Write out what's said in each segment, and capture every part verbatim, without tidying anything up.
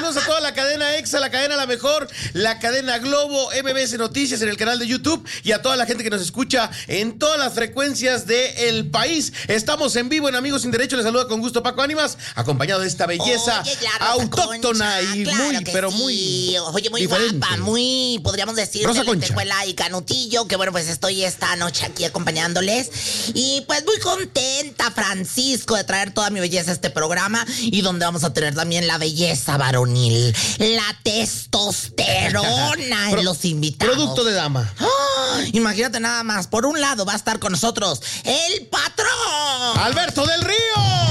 Saludos a toda la cadena Exa, la cadena La Mejor, la cadena Globo, M B S Noticias en el canal de YouTube y a toda la gente que nos escucha en todas las frecuencias del país. Estamos en vivo en Amigos Sin Derecho. Les saluda con gusto Paco Ánimas, acompañado de esta belleza Oye, claro, autóctona Concha, y claro muy, pero sí. muy Oye, muy diferente. guapa, muy, podríamos decir, Rosa de Concha. lentejuela y canutillo, que bueno, pues estoy esta noche aquí acompañándoles. Y pues muy contenta, Francisco, de traer toda mi belleza a este programa y donde vamos a tener también la belleza varonil, la testosterona en los invitados. Producto de dama. ¡Oh! Imagínate nada más, por un lado va a estar con nosotros el patrón Alberto del Río.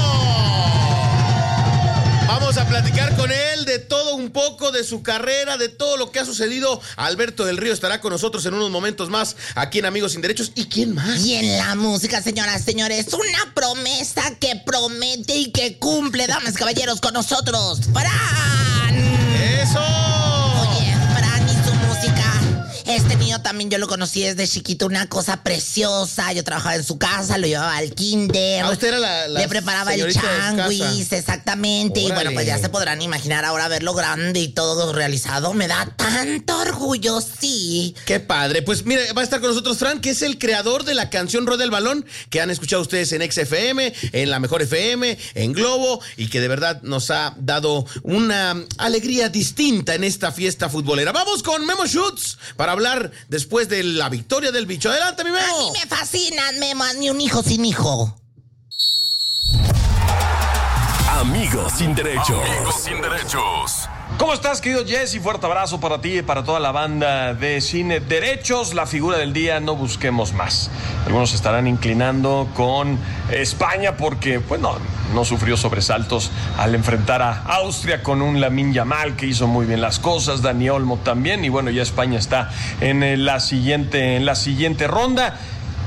Vamos a platicar con él de todo un poco, de su carrera, de todo lo que ha sucedido. Alberto del Río estará con nosotros en unos momentos más aquí en Amigos Sin Derechos. ¿Y quién más? Y en la música, señoras, señores, una promesa que promete y que cumple, damas, caballeros, con nosotros, Fran. ¡Eso! Oye, Fran y su música. Este niño también yo lo conocí desde chiquito, una cosa preciosa. Yo trabajaba en su casa, lo llevaba al kinder. Ah, usted era la, la Le preparaba el señorita de changuis, casa. exactamente. Órale. Y bueno, pues ya se podrán imaginar ahora verlo grande y todo realizado. Me da tanto orgullo, sí. ¡Qué padre! Pues mire, va a estar con nosotros Fran, que es el creador de la canción Rueda el Balón, que han escuchado ustedes en X F M, en La Mejor F M, en Globo, y que de verdad nos ha dado una alegría distinta en esta fiesta futbolera. Vamos con Memo Schutz para hablar después de la victoria del bicho. ¡Adelante, mi A Memo! mí me fascinan, Memo, ni un hijo sin hijo. Amigos Sin Derechos. Amigos Sin Derechos. ¿Cómo estás, querido Jesse? Fuerte abrazo para ti y para toda la banda de Cine Derechos. La figura del día, no busquemos más. Algunos estarán inclinando con España porque, pues no, no sufrió sobresaltos al enfrentar a Austria con un Lamine Yamal que hizo muy bien las cosas, Dani Olmo también, y bueno, ya España está en la siguiente, en la siguiente ronda.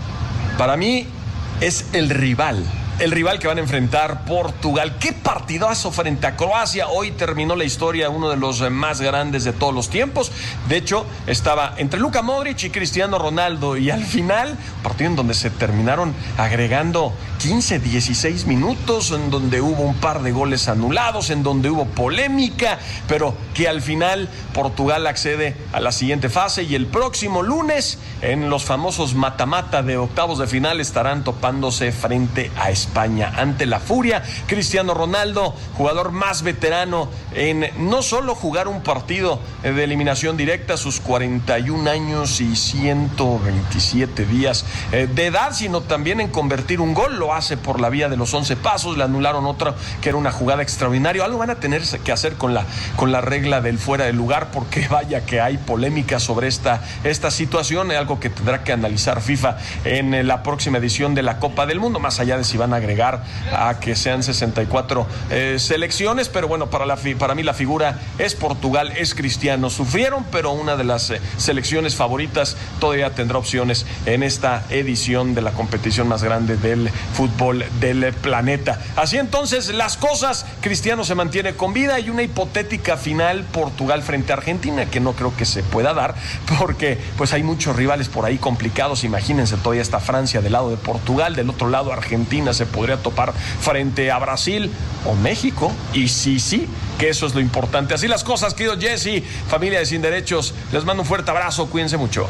Para mí es el rival. El rival que van a enfrentar Portugal. ¡Qué partidazo frente a Croacia! Hoy terminó la historia, uno de los más grandes de todos los tiempos. De hecho, estaba entre Luka Modric y Cristiano Ronaldo. Y al final, partido en donde se terminaron agregando quince, dieciséis minutos, en donde hubo un par de goles anulados, en donde hubo polémica, pero que al final Portugal accede a la siguiente fase. Y el próximo lunes, en los famosos mata-mata de octavos de final, estarán topándose frente a España. España ante la Furia. Cristiano Ronaldo, jugador más veterano en no solo jugar un partido de eliminación directa, sus cuarenta y un años y ciento veintisiete días de edad, sino también en convertir un gol. Lo hace por la vía de los once pasos. Le anularon otra que era una jugada extraordinaria. Algo van a tener que hacer con la, con la regla del fuera de lugar, porque vaya que hay polémica sobre esta, esta situación, algo que tendrá que analizar FIFA en la próxima edición de la Copa del Mundo, más allá de si van a agregar a que sean sesenta y cuatro eh, selecciones, pero bueno, para, la, para mí la figura es Portugal, es Cristiano. Sufrieron, pero una de las eh, selecciones favoritas todavía tendrá opciones en esta edición de la competición más grande del fútbol del planeta. Así entonces las cosas, Cristiano se mantiene con vida y una hipotética final Portugal frente a Argentina, que no creo que se pueda dar, porque pues hay muchos rivales por ahí complicados. Imagínense, todavía está Francia del lado de Portugal, del otro lado Argentina se podría topar frente a Brasil o México, y sí, sí, que eso es lo importante. Así las cosas, querido Jesse, familia de Sin Derechos, les mando un fuerte abrazo, cuídense mucho.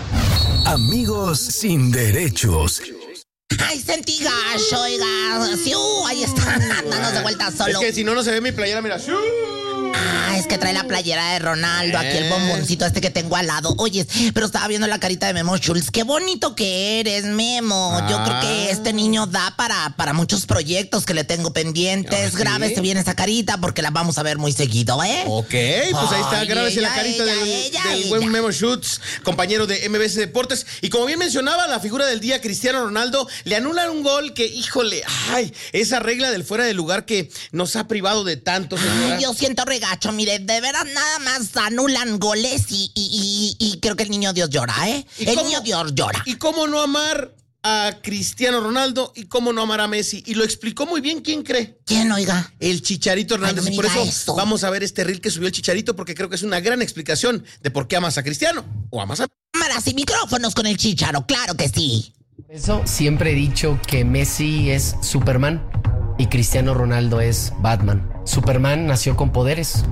Amigos Sin Derechos. Ay, sentí gacho, oiga. Sí, uh, ahí está, dándonos de vuelta solo. Es que si no, no se ve mi playera, mira. Ah, es que trae la playera de Ronaldo, aquí el bomboncito este que tengo al lado. Oye, pero estaba viendo la carita de Memo Schultz. Qué bonito que eres, Memo. Yo Ah. creo que este niño da para, para muchos proyectos que le tengo pendientes. Ah, ¿sí? Grábese bien esa carita porque la vamos a ver muy seguido, ¿eh? Ok, pues ahí está, Ay, grábese la ella, carita ella, del, ella, del ella. buen Memo Schutz, compañero de M B S Deportes. Y como bien mencionaba, la figura del día, Cristiano Ronaldo, le anulan un gol que, híjole, ay, esa regla del fuera de lugar que nos ha privado de tanto, señora. Ay, yo siento regacho, mire, de veras nada más anulan goles y, y, y, y creo que el niño Dios llora, ¿eh? ¿Y El cómo- niño Dios llora. ¿Y cómo no amar a Cristiano Ronaldo y cómo no amar a Messi? Y lo explicó muy bien, ¿quién cree? ¿Quién, oiga? El Chicharito Hernández. Ay, no Y por me diga eso eso. vamos a ver este reel que subió el Chicharito, porque creo que es una gran explicación de por qué amas a Cristiano o amas a... Cámaras y micrófonos con el Chícharo, claro que sí. Por eso siempre he dicho que Messi es Superman y Cristiano Ronaldo es Batman. Superman nació con poderes,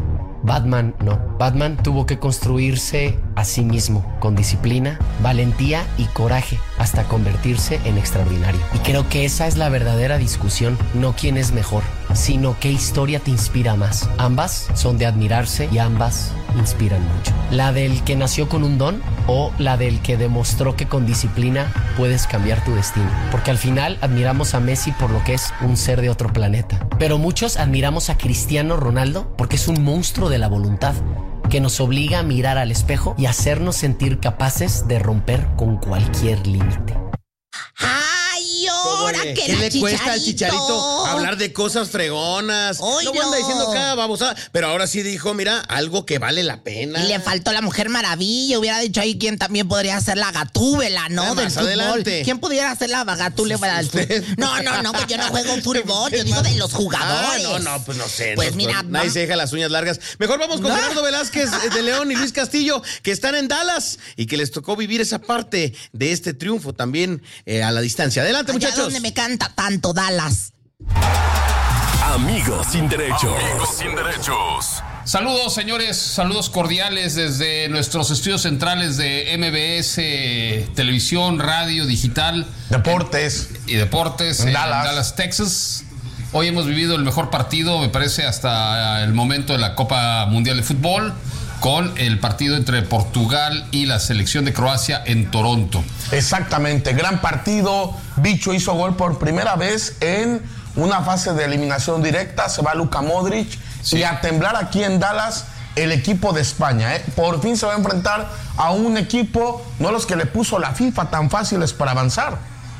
Batman no. Batman tuvo que construirse a sí mismo con disciplina, valentía y coraje hasta convertirse en extraordinario. Y creo que esa es la verdadera discusión, no quién es mejor, sino qué historia te inspira más. Ambas son de admirarse y ambas inspiran mucho. La del que nació con un don o la del que demostró que con disciplina puedes cambiar tu destino. Porque al final admiramos a Messi por lo que es un ser de otro planeta. Pero muchos admiramos a Cristiano Ronaldo porque es un monstruo de la voluntad que nos obliga a mirar al espejo y hacernos sentir capaces de romper con cualquier límite. ¡Ay, ahora que ¿Qué la le cuesta al Chicharito? Chicharito hablar de cosas fregonas? Ay, Luego anda no. diciendo cada babosada, pero ahora sí dijo, mira, algo que vale la pena. Y le faltó la Mujer Maravilla. Hubiera dicho ahí quién también podría ser la Gatúbela, ¿no? Ah, Del más fútbol. adelante. ¿Quién pudiera ser la Gatúbela del Usted. fútbol? No, no, no, pues yo no juego fútbol. Yo digo de los Ah, jugadores. no, no, pues no sé. Pues no, mira, nadie vamos- se deja las uñas largas. Mejor vamos con No. Gerardo Velázquez de León y Luis Castillo, que están en Dallas y que les tocó vivir esa parte de este triunfo también eh, a la distancia. Adelante, Allá muchachos. donde me canta tanto Dallas. Amigos sin derecho. Amigos sin derechos. Saludos, señores, saludos cordiales desde nuestros estudios centrales de M B S, televisión, radio, digital Deportes. y deportes En en Dallas. Dallas, Texas. Hoy hemos vivido el mejor partido, me parece, hasta el momento de la Copa Mundial de Fútbol, con el partido entre Portugal y la selección de Croacia en Toronto. Exactamente, gran partido. Bicho hizo gol por primera vez en una fase de eliminación directa. Se va Luka Modric. Sí. Y a temblar aquí en Dallas el equipo de España. ¿eh? Por fin se va a enfrentar a un equipo, no los que le puso la FIFA tan fáciles para avanzar.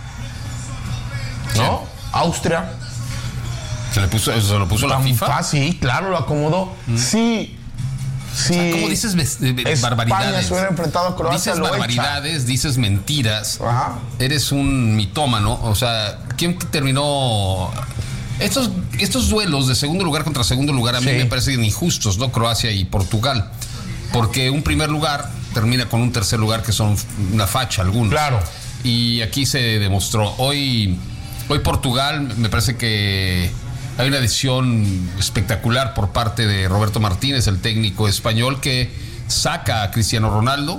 ¿No? Austria. ¿Se, le puso, se lo puso la Tan FIFA? fácil, claro, lo acomodó. Sí. Sí. ¿Cómo dices ves- eh, España barbaridades? se hubiera enfrentado a Croacia, Dices lo echa. barbaridades, dices mentiras. Ajá. Eres un mitómano. O sea, ¿quién terminó? Estos, estos duelos de segundo lugar contra segundo lugar a mí Sí. me parecen injustos, ¿no? Croacia y Portugal. Porque un primer lugar termina con un tercer lugar que son una facha algunos. Claro. Y aquí se demostró. Hoy, hoy Portugal, me parece que hay una decisión espectacular por parte de Roberto Martínez, el técnico español, que saca a Cristiano Ronaldo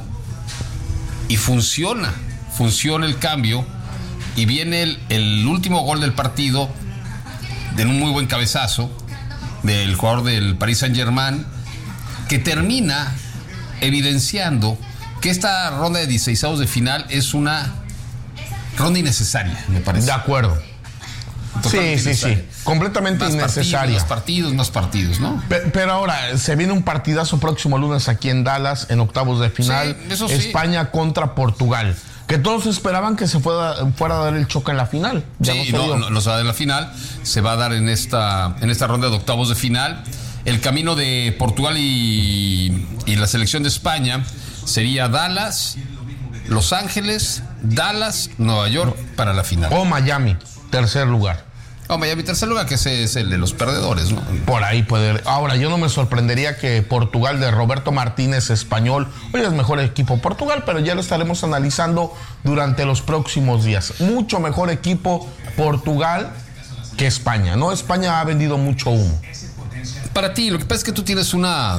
y funciona, funciona el cambio y viene el, el último gol del partido de un muy buen cabezazo del jugador del Paris Saint-Germain, que termina evidenciando que esta ronda de dieciseisavos de final es una ronda innecesaria, me parece. De acuerdo. Sí, Totalmente sí, sí. innecesaria. Completamente Más innecesaria. partidos, más partidos, más partidos, ¿no? Pe- Pero ahora, se viene un partidazo próximo lunes aquí en Dallas, en octavos de final. Sí, eso sí. España contra Portugal. Que todos esperaban que se fuera, fuera a dar el choque en la final. Ya Sí, no se no, dio. no, no se va a dar en la final, se va a dar en esta, en esta ronda de octavos de final. El camino de Portugal y, y la selección de España sería Dallas, Los Ángeles, Dallas, Nueva York para la final. O Miami, tercer lugar. Oh, Miami, tercer lugar, que ese es el de los perdedores, ¿no? Por ahí puede. Ahora, yo no me sorprendería que Portugal de Roberto Martínez, español, hoy es mejor equipo Portugal, pero ya lo estaremos analizando durante los próximos días. Mucho mejor equipo Portugal que España, ¿no? España ha vendido mucho humo. Para ti, lo que pasa es que tú tienes una,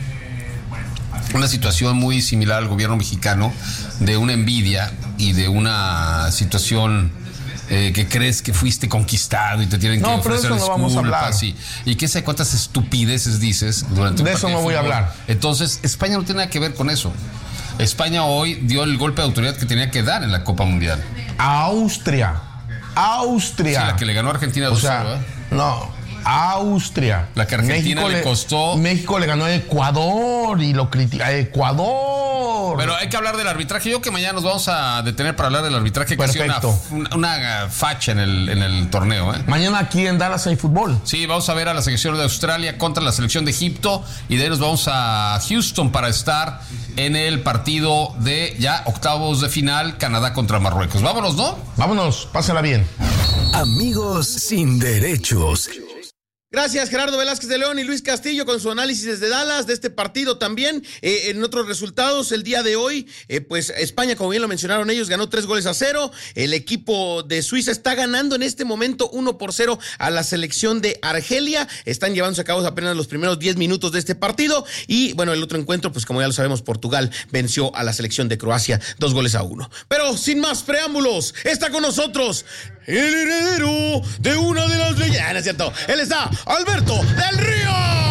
una situación muy similar al gobierno mexicano, de una envidia y de una situación eh, que crees que fuiste conquistado y te tienen que No, pero ofrecer de eso no vamos a disculpas hablar. y, y qué sé cuántas estupideces dices durante un De eso partido no voy a fútbol. hablar. Entonces, España no tiene nada que ver con eso. España hoy dio el golpe de autoridad que tenía que dar en la Copa Mundial. Austria. Austria. Sí, la que le ganó a Argentina O dos cero, sea, ¿eh? no. Austria. La que Argentina le costó- México le ganó a Ecuador y lo critica. Ecuador. Pero hay que hablar del arbitraje. Yo que mañana nos vamos a detener para hablar del arbitraje, que ha sido una, Perfecto. una, una facha en el, en el torneo, ¿eh? Mañana aquí en Dallas hay fútbol. Sí, vamos a ver a la selección de Australia contra la selección de Egipto y de ahí nos vamos a Houston para estar en el partido de ya octavos de final, Canadá contra Marruecos. Vámonos, ¿no? Vámonos, pásala bien. Amigos sin derechos. Gracias, Gerardo Velázquez de León y Luis Castillo con su análisis desde Dallas de este partido también. Eh, en otros resultados, el día de hoy, eh, pues España, como bien lo mencionaron ellos, ganó tres goles a cero. El equipo de Suiza está ganando en este momento uno por cero a la selección de Argelia. Están llevándose a cabo apenas los primeros diez minutos de este partido. Y bueno, el otro encuentro, pues como ya lo sabemos, Portugal venció a la selección de Croacia dos goles a uno. Pero sin más preámbulos, está con nosotros el heredero de una de las leyendas. Ah, no es cierto, él está Alberto del Río.